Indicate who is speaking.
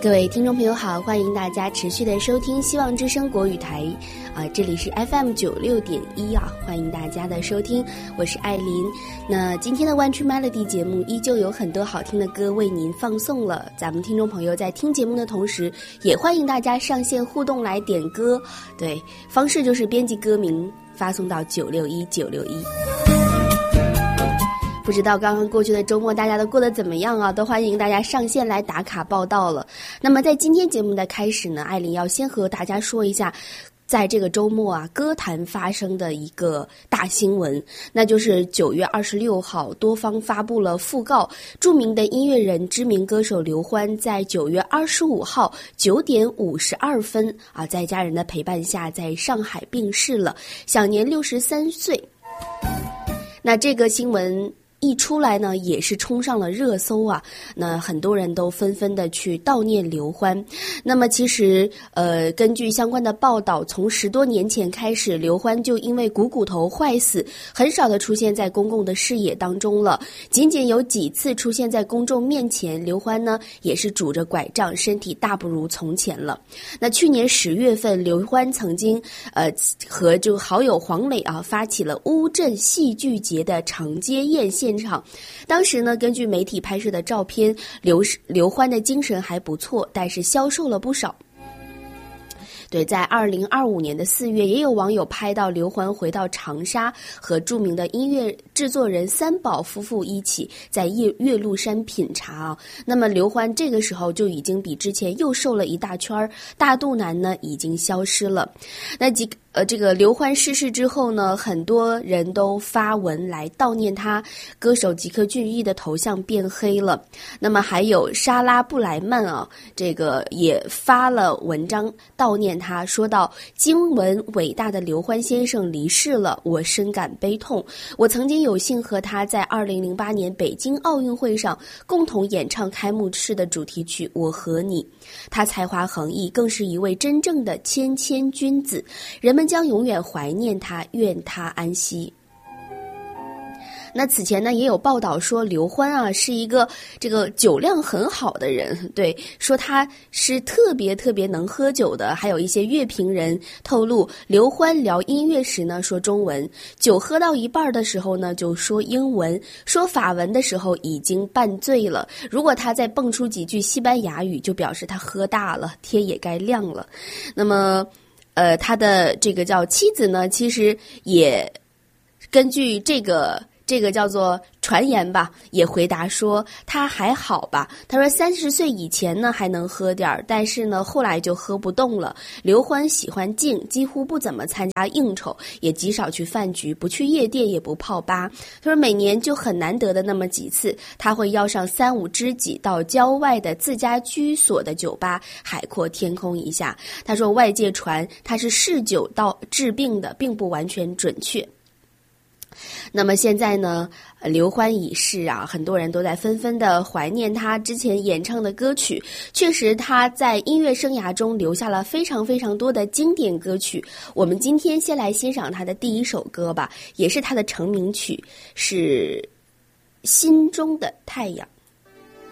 Speaker 1: 各位听众朋友好，欢迎大家持续的收听希望之声国语台这里是 FM96.1欢迎大家的收听，我是艾琳。那今天的湾区 Melody 节目依旧有很多好听的歌为您放送了，咱们听众朋友在听节目的同时也欢迎大家上线互动来点歌，对，方式就是编辑歌名发送到961961。不知道刚刚过去的周末大家都过得怎么样啊？都欢迎大家上线来打卡报道了。那么在今天节目的开始呢，艾琳要先和大家说一下在这个周末歌坛发生的一个大新闻，那就是9月26号多方发布了讣告，著名的音乐人知名歌手刘欢在9月25号9点52分在家人的陪伴下在上海病逝了，享年63岁。那这个新闻一出来呢，也是冲上了热搜那很多人都纷纷的去悼念刘欢。那么其实根据相关的报道，从10多年前开始，刘欢就因为股头坏死，很少的出现在公共的视野当中了。仅仅有几次出现在公众面前，刘欢呢也是拄着拐杖，身体大不如从前了。那去年10月份，刘欢曾经和就好友黄磊发起了乌镇戏剧节的长街宴现场。当时呢，根据媒体拍摄的照片，刘欢的精神还不错，但是消瘦了不少。对，在2025年的4月，也有网友拍到刘欢回到长沙，和著名的音乐制作人三宝夫妇一起在岳麓山品茶那么刘欢这个时候就已经比之前又瘦了一大圈，大肚腩呢已经消失了。那这个刘欢逝世之后呢，很多人都发文来悼念他，歌手吉克隽逸的头像变黑了。那么还有莎拉布莱曼这个也发了文章悼念他，说到惊闻伟大的刘欢先生离世了，我深感悲痛。我曾经有幸和他在2008年北京奥运会上共同演唱开幕式的主题曲《我和你》。他才华横溢，更是一位真正的谦君子，人们将永远怀念他，愿他安息。那此前呢，也有报道说刘欢是一个这个酒量很好的人，对，说他是特别能喝酒的。还有一些乐评人透露，刘欢聊音乐时呢说中文，酒喝到一半的时候呢就说英文，说法文的时候已经半醉了。如果他再蹦出几句西班牙语，就表示他喝大了，天也该亮了。那么他的这个叫妻子呢，其实也根据这个叫做传言吧，也回答说他还好吧。他说30岁以前呢还能喝点，但是呢后来就喝不动了。刘欢喜欢静，几乎不怎么参加应酬，也极少去饭局，不去夜店，也不泡吧。他说每年就很难得的那么几次，他会邀上3-5知己到郊外的自家居所的酒吧海阔天空一下。他说外界传他是嗜酒到治病的，并不完全准确。那么现在呢，刘欢已逝很多人都在纷纷的怀念他之前演唱的歌曲。确实他在音乐生涯中留下了非常多的经典歌曲。我们今天先来欣赏他的第一首歌吧，也是他的成名曲，是《心中的太阳》。